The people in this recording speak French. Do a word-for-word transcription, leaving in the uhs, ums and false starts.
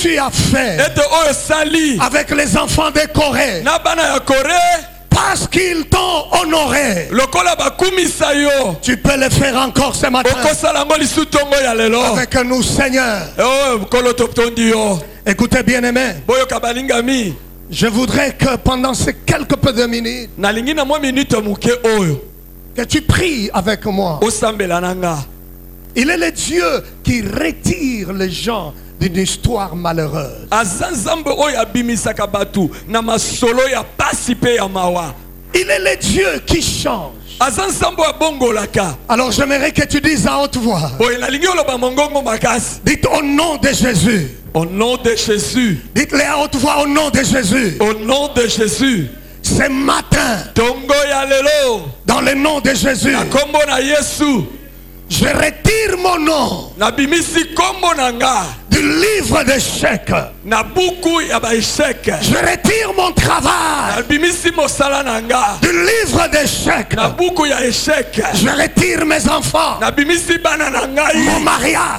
tu as fait avec les enfants de Corée, parce qu'ils t'ont honoré, tu peux le faire encore ce matin avec nous, Seigneur. Écoutez, bien-aimés, je voudrais que pendant ces quelques peu de minutes, que tu pries avec moi. Il est le Dieu qui retire les gens d'une histoire malheureuse. Il est le Dieu qui change. Alors j'aimerais que tu dises à haute voix. Dites au nom de Jésus. Au nom de Jésus. Dites-le à haute voix, au nom de Jésus. Au nom de Jésus. Ce matin, dans le nom de Jésus, je retire mon nom du livre d'échecs. Je retire mon travail du livre d'échecs. Je retire mes enfants, mon mariage,